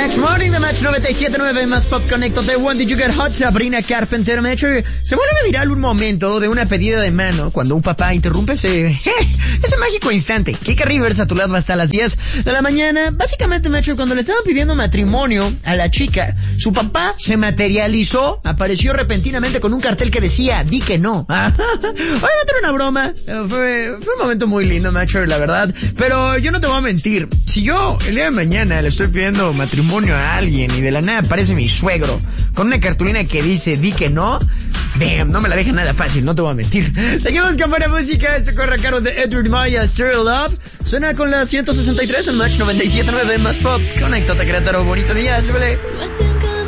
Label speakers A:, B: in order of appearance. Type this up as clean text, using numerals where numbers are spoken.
A: Next Morning de Match 97.9 más Pop Connecto de When Did You Get Hot, Sabrina Carpenter. Se vuelve viral un momento de una pedida de mano cuando un papá interrumpe ese mágico instante. Kika Rivers a tu lado hasta las 10 de la mañana. Básicamente, Metro, cuando le estaban pidiendo matrimonio a la chica, su papá se materializó, apareció repentinamente con un cartel que decía, di que no. Obviamente era una broma. Fue un momento muy lindo, Metro, la verdad. Pero yo no te voy a mentir. Si yo el día de mañana le estoy pidiendo matrimonio a alguien y de la nada aparece mi suegro con una cartulina que dice di que no, no me la deja nada fácil, no te voy a mentir. Seguimos con buena música. Esto corre a cargo de Edward Maya, Still Love. Suena con la 163 en Match 97.9 más Pop. Conéctate, Querétaro. Bonito día, súbele.